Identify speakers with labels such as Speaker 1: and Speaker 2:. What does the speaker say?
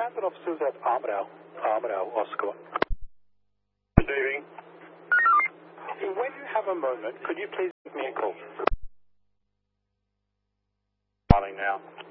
Speaker 1: transit officers at Armadale, Oscar.
Speaker 2: Receiving.
Speaker 1: When you have a moment, could you please give me a call?
Speaker 2: Calling now.